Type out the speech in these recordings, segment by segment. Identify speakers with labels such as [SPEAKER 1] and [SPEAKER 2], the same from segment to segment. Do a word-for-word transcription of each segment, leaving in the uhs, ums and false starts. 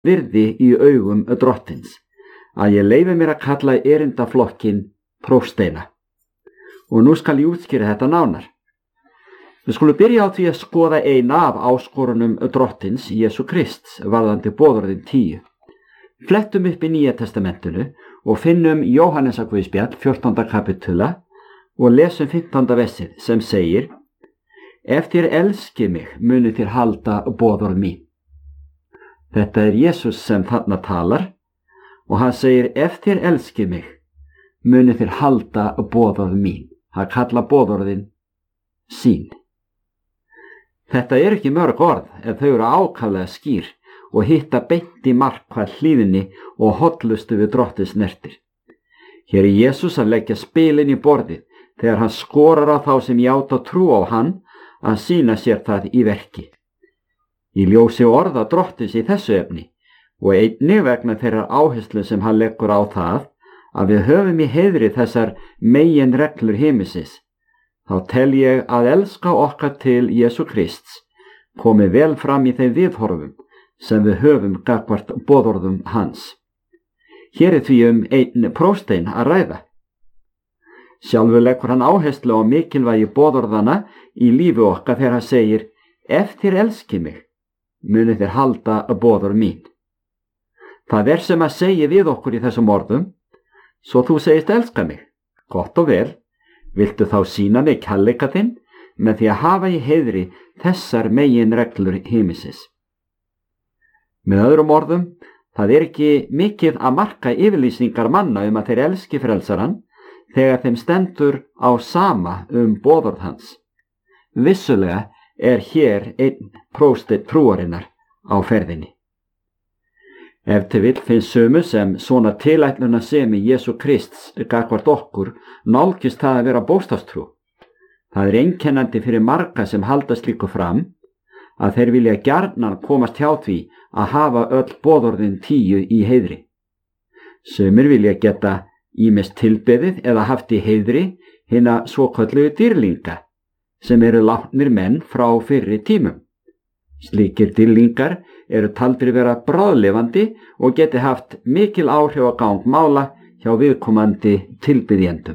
[SPEAKER 1] virði í augum drottins, að ég leyfi mér að kalla erindaflokkin prófsteina. Og nú skal ég útskýra þetta nánar. Við skulum byrja á því að skoða eina af áskorunum drottins Jesú Krists varðandi boðorðin tíu. Flettum upp í Nýja testamentinu og finnum Jóhannesarguðspjall fjórtánda kapitula og lesum fimmtánda versið sem segir: Ef þér elskið mig, munu þér halda boðorð mín. Þetta er Jesús sem þarna talar og hann segir: Ef þér elskið mig, munu þér halda boðorð mín. Hann kalla boðorðin sín. Þetta er ekki mörg orð en þau eru ákaflega skýr og hitta beint í mark hvað hlýðinni og hollustu við drottins snertir. Hér er Jesús að leggja spilin í borðið þegar hann skorar á þá sem játa trú á hann að sýna sér það í verki. Í ljósi orða drottins í þessu efni og einnig vegna þeirrar áherslu sem hann leggur á það að við höfum í heiðri þessar megin reglur himinsins, þá tel ég að elska okkar til Jesú Krists komi vel fram í þeim viðhorfum sem við höfum gagnvart boðorðum hans. Hér er því um einn prófstein að ræða. Sjálfur leggur hann áherslu á mikilvægi boðorðana í lífi okkar þegar hann segir: Ef þér elskið mig, munu þér halda boðorð mín. Það er sem að segja við okkur í þessum orðum: Svo þú segist elska mig, gott og vel, viltu þá sýna mig kærleika þinn með því að hafa í heiðri þessar megin reglur himinsins. Með öðrum orðum, það er ekki mikið að marka yfirlýsingar manna um að þeir elski frelsaran þegar þeim stendur á sama um boðorð hans. Vissulega er hér einn prófsteinn trúarinnar á ferðinni. Ef til vill finnst sömu sem svona tilætluna semi Jesú Krists gagnvart okkur nálgist það að vera bókstafstrú. Það er einkennandi fyrir marga sem halda slíku fram að þeir vilja gjarnan komast hjá því að hafa öll boðorðin tíu í heiðri. Sumir vilja geta ýmist tilbeðið eða haft í heiðri hina svokölluðu dýrlinga sem eru látnir menn frá fyrri tímum. Slíkir dýrlingar eru taldir vera bráðlifandi og geti haft mikil áhrif á gang mála hjá viðkomandi tilbiðjendum.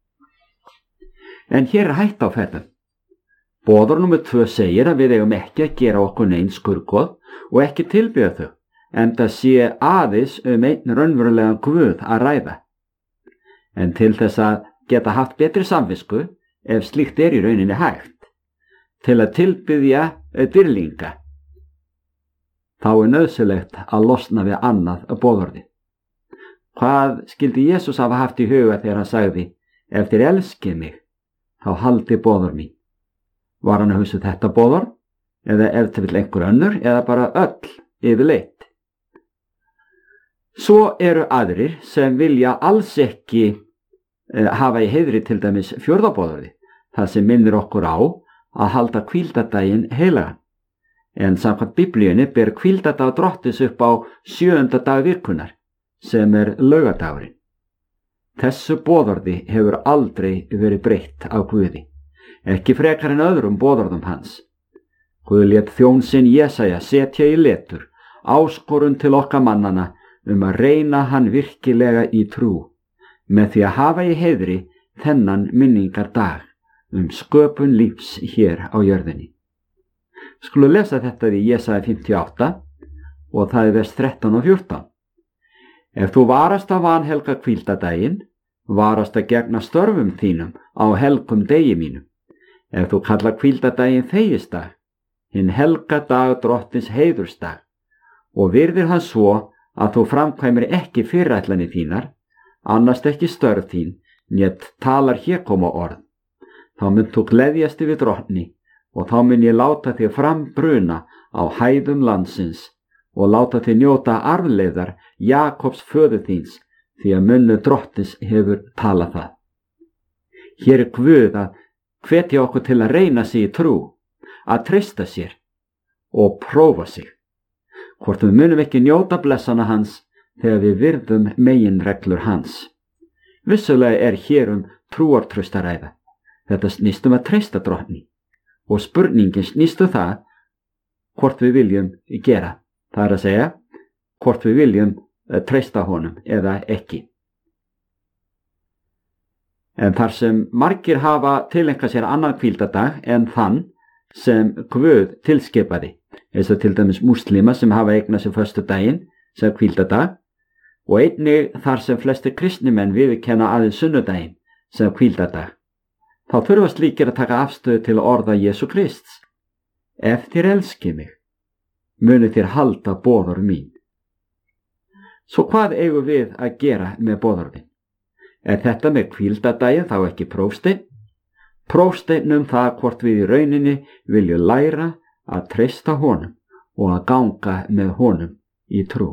[SPEAKER 1] En hér er hætta á ferðum. Boðorð númer tvö segir að við eigum ekki að gera okkur neinn skurgoð og ekki tilbiðja þau, enda sé aðeins um einn raunverulegan Guð að ræða. En til þess að geta haft betri samvisku, ef slíkt er í rauninni hægt, til að tilbiðja dýrlinga, þá er nauðsynlegt að losna við annað boðorði. Hvað skildi Jesús hafa haft í huga þegar hann sagði: Ef þér elskið mig, þá haldi boðorð mín? Var hann að hugsa þetta boðorð, eða ef til vill einhver önnur, eða bara öll yfirleitt? Svo eru aðrir sem vilja alls ekki eh, hafa í heiðri til dæmis fjórða boðorði, það sem minnir okkur á að halda hvíldardaginn heilagan. En samkvæmt Biblíunni ber hvíldardag drottins upp á sjöunda dag vikunnar, sem er laugadagurinn. Þessu boðorði hefur aldrei verið breytt af Guði, ekki frekar en öðrum boðorðum hans. Guð lét þjón sinn Jesaja setja í letur áskorun til okkar mannana um að reyna hann virkilega í trú, með því að hafa í heiðri þennan minningardag um sköpun lífs hér á jörðinni. Skulum lesa þetta í Jesaja fimmtíu og átta og það er vers þrettán og fjórtán. Ef þú varast að vanhelga hvíldardaginn, varast að gegna störfum þínum á helgum degi mínum. Ef þú kallar hvíldardaginn þegisdag, hinn helga dag drottins heiðursdag, og virðir hann svo að þú framkvæmir ekki fyrirætlanir þínar, annast ekki störf þín, nét talar hégóma orð, þá mun þú gleðjast yfir drottni og þá mun ég láta þig fram bruna á hæðum landsins og láta þig njóta arfleiðar Jakobs föður þíns, því að munnu drottins hefur talað það. Hér er Guð að hvetja okkur til að reyna sig í trú, að treysta sér og prófa sig, hvort við munum ekki njóta blessana hans þegar við virðum meginreglur hans. Vissulega er hér um trúartraustaræða. Þetta snýst um að treysta drottni og spurningin snýst um það hvort við viljum gera. Það er að segja, hvort við viljum treysta honum eða ekki. En þar sem margir hafa tileinkað sér annan hvíldardag en þann sem Guð tilskipaði, eins og til dæmis múslima sem hafa eignað sér föstudaginn sem hvíldardag, og einnig þar sem flestir kristnimenn viðurkenna aðeins sunnudaginn sem hvíldardag, þá þurfa slíkir að taka afstöðu til orða Jesú Krists. Ef þér elski mig, munu þér halda boðorð mín. Svo hvað eigum við að gera með boðorðin? Er þetta með hvíldardaginn þá ekki prófsteinn? Prófsteinn um það hvort við í rauninni viljum læra að treysta honum og að ganga með honum í trú.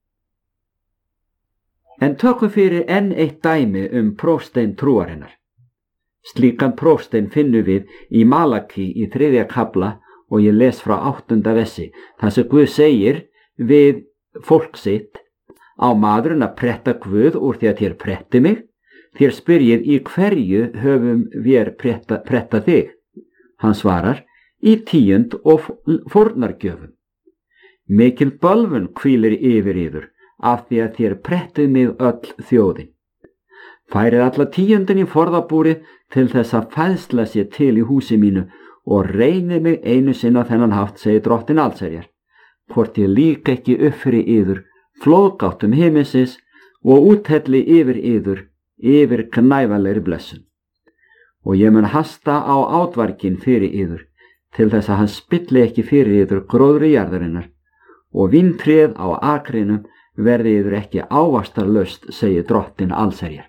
[SPEAKER 1] En tökum fyrir enn eitt dæmi um prófsteinn trúarinnar. Slíkan prófsteinn finnum við í Malaki í þriðja kafla og ég les frá áttunda vessi, þar sem Guð segir við fólk sitt: á maðurinn að pretta Guð úr því að þér pretti mig? Þér spyrjið, í hverju höfum við pretta, pretta þig? Hann svarar, í tíund og fórnargjöfum. Mikil bölvun hvílir yfir yður, af því að þér prettið mig öll þjóðin. Færið alla tíundin í forðabúrið til þess að fæðsla sér til í húsi mínu og reynið mig einu sinna þennan hátt, segir Drottinn allsherjar, hvort ég líka ekki upp fyrir yður flóðgáttum himinsins og úthelli yfir yður yfir knæfalegri blessun. Og ég mun hasta á átvarkin fyrir yður til þess að hann spilli ekki fyrir yður gróðri jarðarinnar og víntrið á akrinum verði yður ekki ávaxtarlaust, segir Drottinn allsherjar.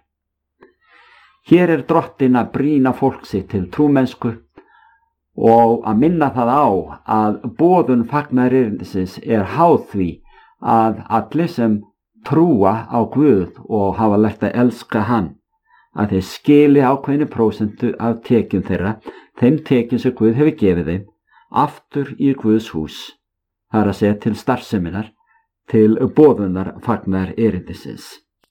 [SPEAKER 1] Hér er Drottinn að brýna fólk sitt til trúmennsku og að minna það á að boðun fagnaðarerindisins er háð því að allir sem trúa á Guð og hafa lært að elska hann, að þeir skili ákveðinu prósentu af tekjum þeirra, þeim tekjum sem Guð hefur gefið þeim, aftur í Guðs hús, það er að segja til starfseminar, til boðunar fagnaðarerindisins.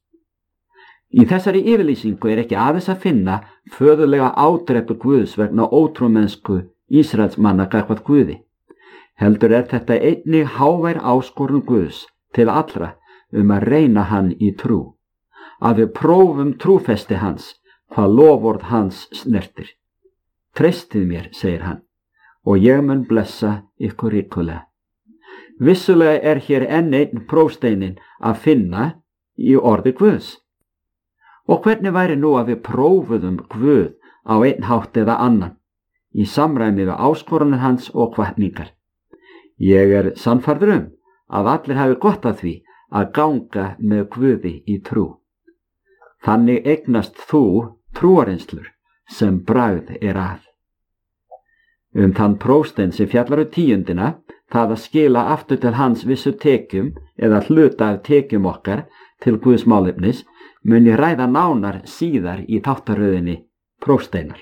[SPEAKER 1] Í þessari yfirlýsingu er ekki aðeins að finna föðurlega ádrepu Guðs vegna ótrúmennsku Ísraelsmanna gagnvart Guði. Heldur er þetta einnig hávær áskorun Guðs til allra um að reyna hann í trú, að við prófum trúfesti hans, hvað loforð hans snertir. Treystið mér, segir hann, og ég mun blessa ykkur ríkulega. Vissulega er hér enn einn prófsteinin að finna í orði Guðs. Og hvernig væri nú að við prófuðum Guð á einn hátt eða annan, í samræmi við áskorunir hans og hvatningar? Ég er sannfærður um að allir hafi gott af því að ganga með Guði í trú. Þannig eignast þú trúareinslur sem bragð er að. Um þann prófstein sem fjallar um tíundina, það að skila aftur til hans vissu tekjum eða hluta af tekjum okkar til Guðs málefnis, mun ég ræða nánar síðar í þáttaröðinni prófsteinar.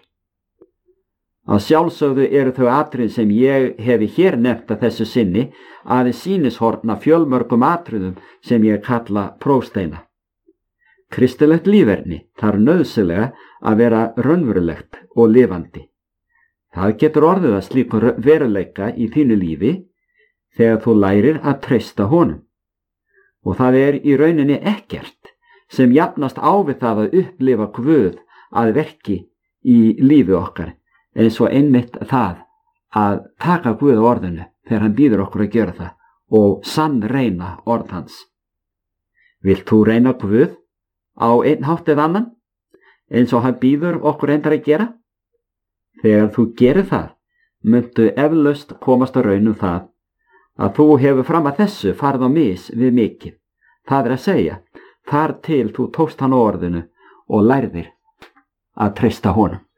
[SPEAKER 1] Að sjálfsögðu eru þau atrið sem ég hefi hér nefnt að þessu sinni aðeins sýnishorn af fjölmörgum atriðum sem ég kalla prófsteina. Kristilegt líferni þarf nauðsynlega að vera raunverulegt og lifandi. Það getur orðið að slíku veruleika í þínu lífi þegar þú lærir að treysta honum. Og það er í rauninni ekkert sem jafnast á við það að upplifa Guð að verki í lífi okkar, eins og einmitt það að taka Guð á orðinu þegar hann býður okkur að gera það og sann reyna orð hans. Vilt þú reyna Guð á einn hátt eða annan, eins og hann býður okkur reyndar að gera? Þegar þú gerir það, myndu eflaust komast að raun um það að þú hefur fram að þessu farið á mis við mikið. Það er að segja, þar til þú tókst hann á orðinu og lærðir að treysta honum.